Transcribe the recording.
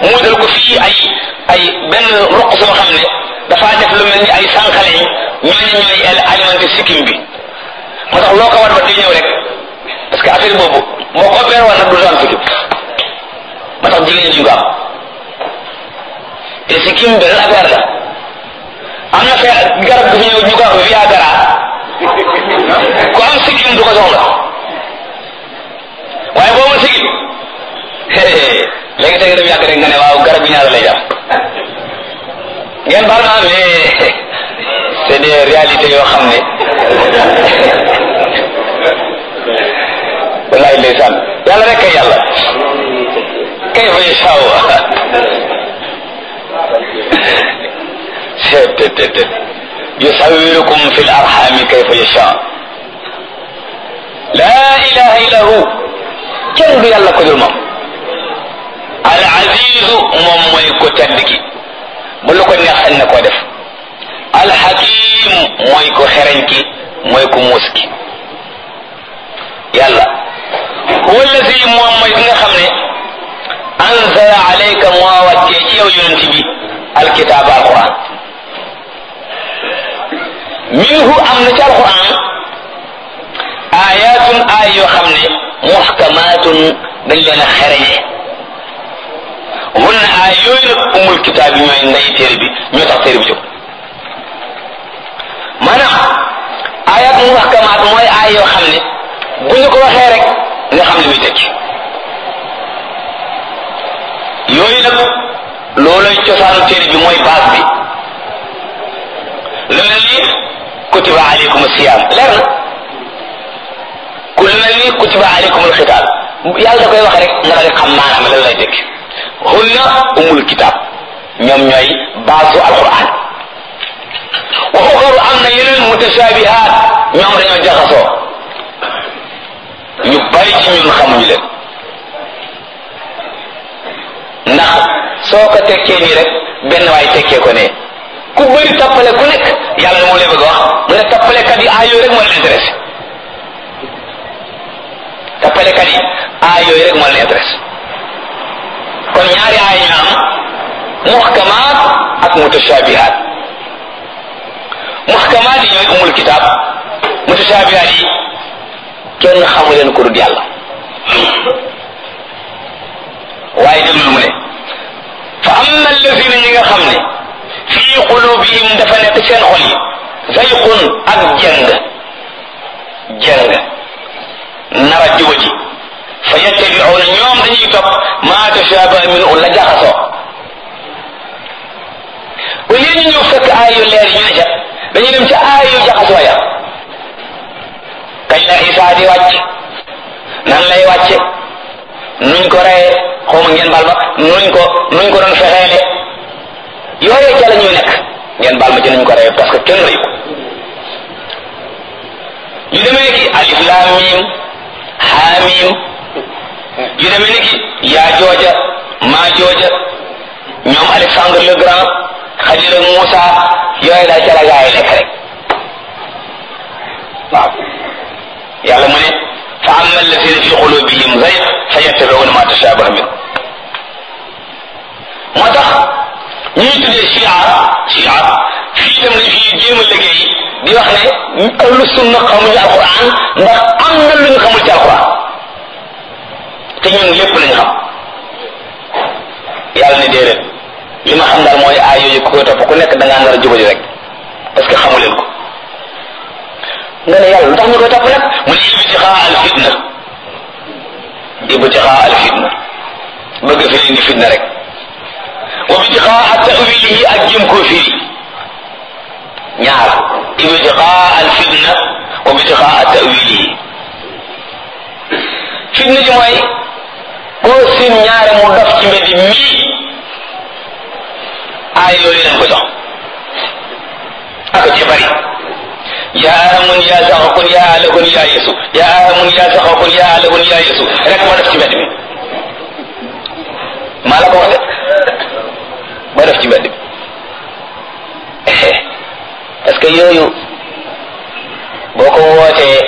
mu dal ko fii ay benn ruq soo xam ne dafaa def lu mel ni ay sànqaleñ ñooy alimenté sikkim bi moo tax loo ko war ba di ñëw rek parce que affaire boobu moo ko opéré woon nag du am sikkim moo tax jigéen ñi duñ ko am te sikkim beneen affaire la am na fee garab bu fi ñëw ñu ko wax Viagra ku am sikkim du ko soxla waaye boo ma sikkim léegi tey dem yàgg rek nga ne waaw garab bi ñaata lay jàpp ngeen baal ma mais c'est des réalités yoo xam ne wallahi ndeysaan yàlla rek kay yàlla kay fa yashaa tet yusawwirukum fil arhami kayfa yasha la ilaha illa hu kenn du yàlla ko dul moom al azizu moom mooy ko tedd ki bu lu ko neex sañ na koo def al hakim mooy ko xereñ ki mooy ko muus ki yàlla huwa allazi moom mooy ki nga xam ne anzala alayka moo wàccee ci yow yonent bi alkitaab alquran minhu am na ci alquran ayatun ay yoo xam ne muhkamatun dañ leen a xereñe hunna ay yooyu nag umul kitaab yi ñooy nday téere bi ñoo tax téere bi jóg maanaam ayat muhkamat mooy ay yoo xam ne bu ñu ko waxee rek nga xam ne muy tekki yooyu nag loolay cosaanu téere bi mooy base bi lu mel ni kutiba alaykum siyam leer na ku lu mel ni kutiba alaykum alxitaab yàlla da koy wax rek nga daal di xam maanaam lan lay tekki hunna umul kitaab ñoom ñooy baasu alquran wa uxaru am na yeneen mutashabihaat ñoom dañoo jaxasoo ñu bari ci ñun xamuñu leen ndax soo ko tekkee nii rek benn waay tekkee ko ne ku bëri tappale ku nekk yàlla na moo lay bëgg a wax mu ne tappalekat yi aayoo rek moo leen intéressé tappalekat yi aayoo rek moo leen intéressé kon ñaari aay ñu am muhkamaat ak mutashabihaat muhkamaat yi ñooy umul kitaab mutashabihaat yi kenn xamu leen ko dul yàlla waaye déglul mu ne fa amma allazina ñi nga xam ne fii qulubihim dafa nekk seen xol yi zayqun ak jeng nara juba ji fa yattabi'una ñoom dañuy topp ma tashabaha minhu la jaxasoo au lieu ñu ñëw fekk aay yu leer yi ñu ne ca dañuy dem ca aay yu jaxasoo ya kañ la Isaa di wàcc nan lay wàcce nuñ ko reye xawma ngeen baal ma nuñ ko doon fexeele yooyee ca la ñuy nekk ngeen baal ma ci nuñ ko reye parce que kenn reyu ko yu demee ki alif laam miim haa miim yu demee ni ki yaa jooja maa jooja ñoom Alexandre le Grand Xadir ak Muusa yooyu daal ca la gaa yi nekk rek waaw yàlla mu ne fa amma alladina fi qulubihim zayg fa yattabi'una ma tashabaha min moo tax ñuy tuddee chia fii tam lañ fi jéem a liggéey di wax ne ahlu sunna xamuñu alquran ndax am na lu ñu xamul ci alquran te ñun lépp lañu xam yàlla ne déedéet li ma xam daal mooy aay yooyu ku koy topp ku nekk da ngaa nar a jubali rek parce que xamu leen ko nga ne yàlla lu tax ñu koy topp nag mu ne ibtixaa al fitna bëgg fi indi fitna rek wa ibtixaa ta'wilihi ak jëm koo firi ñaar ibtixaa al fitna wa ibtixaa ta'wilihi fitna ji mooy koo sin ñaare mu dof ci mbedd mii aay loolu leen ko jox ak ci bari yaa amun yaa saxakun yaa alakun yaa yesu yaa amun yaa saxakun yaa alakun yaa yesu rek moo def ci mbedd mi maa la ko wax de moo def ci mbedd mi parce que yooyu boo ko wootee